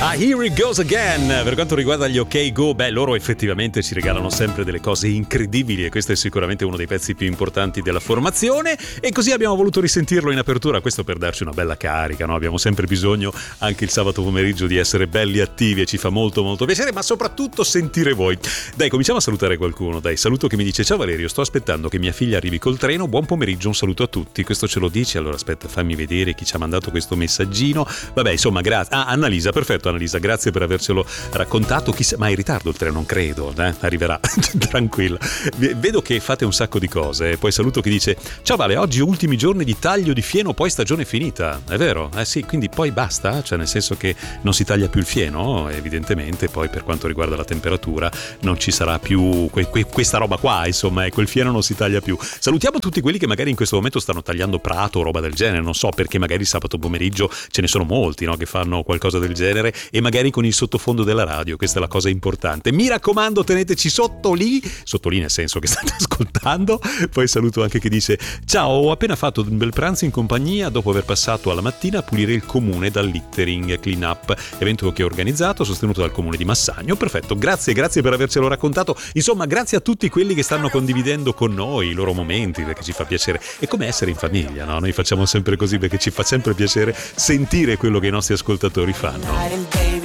Ah, here it goes again. Per quanto riguarda gli OK Go, loro effettivamente ci regalano sempre delle cose incredibili e questo è sicuramente uno dei pezzi più importanti della formazione e così abbiamo voluto risentirlo in apertura, questo per darci una bella carica, no? Abbiamo sempre bisogno anche il sabato pomeriggio di essere belli attivi e ci fa molto molto piacere, ma soprattutto sentire voi. Dai, cominciamo a salutare qualcuno. Dai, saluto che mi dice: ciao Valerio, sto aspettando che mia figlia arrivi col treno, buon pomeriggio, un saluto a tutti. Questo ce lo dici? Allora aspetta, fammi vedere chi ci ha mandato questo messaggino. Vabbè, insomma, grazie. Ah, Annalisa, perfetto Annalisa, grazie per avercelo raccontato. Chissà, ma è in ritardo il treno? Non credo, arriverà. Tranquilla. Vedo che fate un sacco di cose. Poi saluto chi dice: ciao Vale, oggi ultimi giorni di taglio di fieno, poi stagione finita. È vero? Sì, quindi poi basta? Cioè nel senso che non si taglia più il fieno, evidentemente. Poi per quanto riguarda la temperatura non ci sarà più questa roba qua, insomma, ecco, il fieno non si taglia più. Salutiamo tutti quelli che magari in questo momento stanno tagliando prato o roba del genere, non so, perché magari sabato pomeriggio ce ne sono molti, no, che fanno qualcosa del genere e magari con il sottofondo della radio, questa è la cosa importante. Mi raccomando, teneteci sotto lì nel senso che state ascoltando. Poi saluto anche chi dice: ciao, ho appena fatto un bel pranzo in compagnia dopo aver passato alla mattina a pulire il comune dal littering clean up, evento che ho organizzato sostenuto dal comune di Massagno. Perfetto, grazie per avercelo raccontato. Insomma, grazie a tutti quelli che stanno condividendo con noi i loro momenti, perché ci fa piacere. È come essere in famiglia, no? Noi facciamo sempre così perché ci fa sempre piacere sentire quello che i nostri ascoltatori fanno.